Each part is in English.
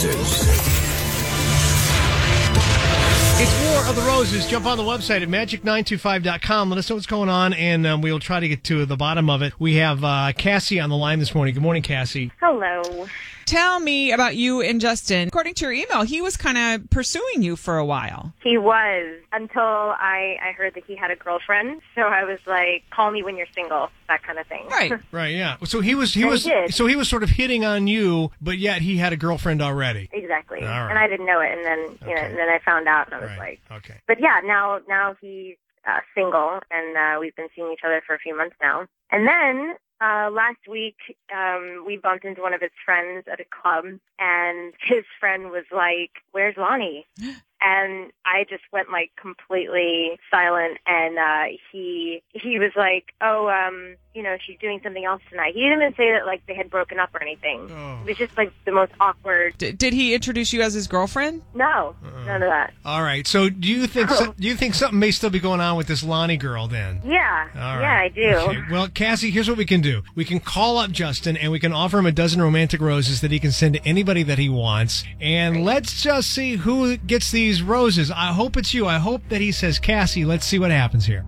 Roses. It's War of the Roses. Jump on the website at magic925.com. Let us know what's going on, and we'll try to get to the bottom of it. We have Cassie on the line this morning. Good morning, Cassie. Hello. Tell me about you and Justin. According to your email, he was kind of pursuing you for a while. He was, until I heard that he had a girlfriend. So I was like, call me when you're single, that kind of thing. Right. Right, yeah. So he was did. sort of hitting on you, but yet he had a girlfriend already. Exactly. All right. And I didn't know it, and then and then I found out, and I was like, okay. But yeah, now he's single, and we've been seeing each other for a few months now. And then last week, we bumped into one of his friends at a club, and his friend was like, "Where's Lonnie?" And I just went like completely silent, and he was like, "Oh, she's doing something else tonight." He didn't even say that like they had broken up or anything. Oh. It was just like the most awkward. Did he introduce you as his girlfriend? No, none of that. All right. So do you think something may still be going on with this Lonnie girl then? Yeah, All right. yeah, I do. Okay. Well, Cassie, here's what we can do. We can call up Justin, and we can offer him a dozen romantic roses that he can send to anybody that he wants. And let's just see who gets these roses. I hope it's you. I hope that he says Cassie. Let's see what happens here.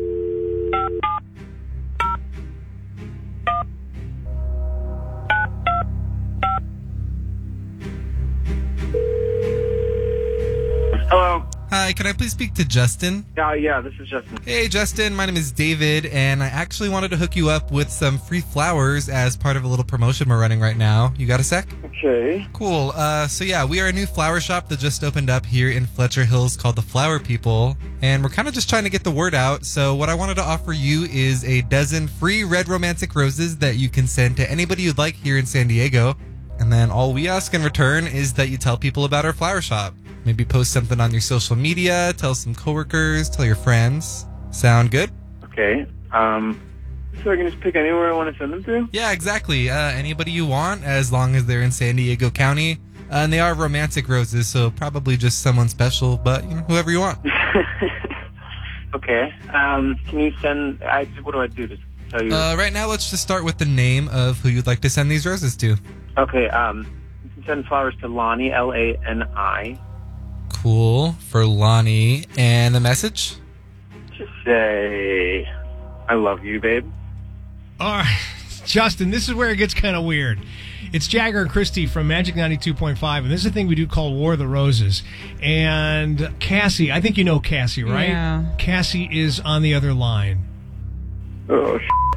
Hello. Hi, can I please speak to Justin? Yeah, this is Justin. Hey, Justin, my name is David, and I actually wanted to hook you up with some free flowers as part of a little promotion we're running right now. You got a sec? Okay. Cool. So yeah, we are a new flower shop that just opened up here in Fletcher Hills called The Flower People, and we're kind of just trying to get the word out. So what I wanted to offer you is a dozen free red romantic roses that you can send to anybody you'd like here in San Diego. And then all we ask in return is that you tell people about our flower shop. Maybe post something on your social media, tell some coworkers, tell your friends. Sound good? Okay. So I can just pick anywhere I want to send them to? Yeah, exactly. Anybody you want, as long as they're in San Diego County. And they are romantic roses, so probably just someone special, but whoever you want. Okay. Can you send... what do I do to tell you? Right now, let's just start with the name of who you'd like to send these roses to. Okay, you can send flowers to Lonnie, Lani. Cool. For Lonnie. And the message? Just say, I love you, babe. All right. Justin, this is where it gets kind of weird. It's Jagger and Christy from Magic 92.5, and this is a thing we do called War of the Roses. And Cassie, I think you know Cassie, right? Yeah. Cassie is on the other line. Oh,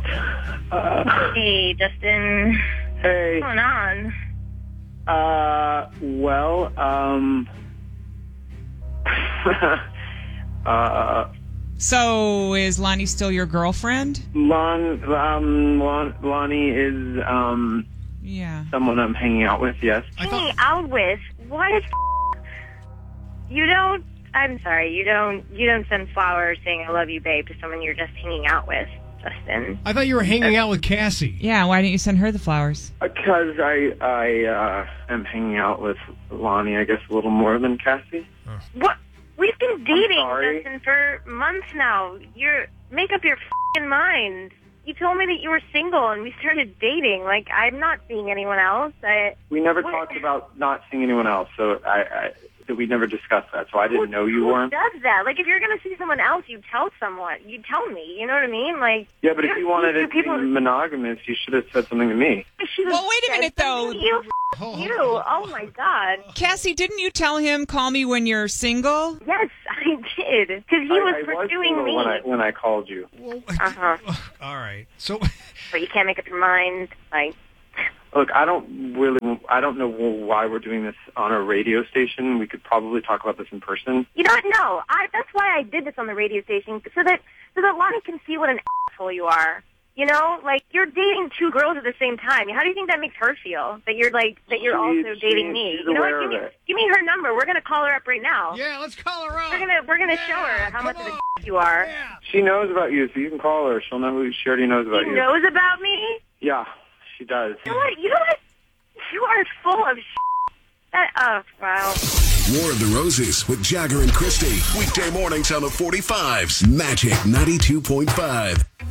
Hey, Justin. Hey. What's going on? So is Lonnie still your girlfriend? Lonnie is, Yeah. someone I'm hanging out with, yes. Hanging out with? What? You don't... I'm sorry, you don't send flowers saying I love you, babe, to someone you're just hanging out with, Justin. I thought you were hanging out with Cassie. Yeah, why didn't you send her the flowers? Because I am hanging out with Lonnie, I guess, a little more than Cassie. What? We've been dating, sorry. Justin, for months now. Make up your f***ing mind. You told me that you were single and we started dating. Like, I'm not seeing anyone else. We never talked about not seeing anyone else, so we never discussed that, so I didn't know you weren't. Who does that? Like, if you're going to see someone else, you tell someone. You tell me. You know what I mean? Like, Yeah, but if you wanted it to be monogamous, you should have said something to me. Well, wait a minute, though. You. Oh, my God. Cassie, didn't you tell him, call me when you're single? Yes, I did. Because he was I pursuing single me. when I called you. Uh-huh. All right. So, But you can't make up your mind. Like, Look, I don't know why we're doing this on a radio station. We could probably talk about this in person. you don't know. That's why I did this on the radio station, so that Lonnie can see what an asshole you are. You know, like, you're dating two girls at the same time. How do you think that makes her feel? That you're also dating me. She's You know aware what? of it. Give me her number. We're gonna call her up right now. yeah, let's call her up. We're gonna show her how much of a you are. Yeah. She knows about you, so you can call her. She'll know who. She already knows about She you. knows about me. Yeah, she does. You know what? You are full of wow. War of the Roses with Jagger and Christy. Weekday mornings on the 45s. Magic 92.5.